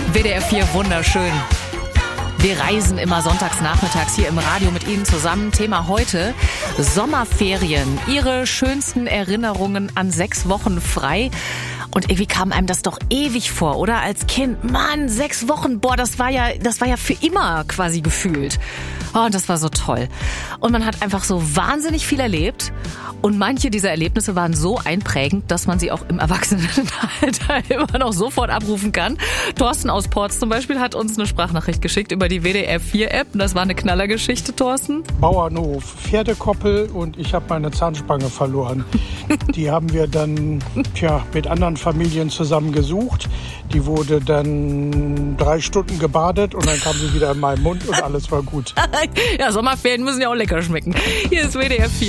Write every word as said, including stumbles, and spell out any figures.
W D R vier, wunderschön. Wir reisen immer sonntags nachmittags hier im Radio mit Ihnen zusammen. Thema heute: Sommerferien. Ihre schönsten Erinnerungen an sechs Wochen frei. Und irgendwie kam einem das doch ewig vor, oder? Als Kind. Mann, sechs Wochen. Boah, das war ja, das war ja für immer quasi gefühlt. Oh, und das war so toll. Und man hat einfach so wahnsinnig viel erlebt. Und manche dieser Erlebnisse waren so einprägend, dass man sie auch im Erwachsenenalter immer noch sofort abrufen kann. Thorsten aus Porz zum Beispiel hat uns eine Sprachnachricht geschickt über die W D R vier App. Das war eine Knallergeschichte, Thorsten. Bauernhof, Pferdekoppel und ich habe meine Zahnspange verloren. Die haben wir dann tja, mit anderen Familien zusammen gesucht. Die wurde dann drei Stunden gebadet und dann kam sie wieder in meinen Mund und alles war gut. Ja, Sommerferien müssen ja auch lecker schmecken. Hier ist W D R vier.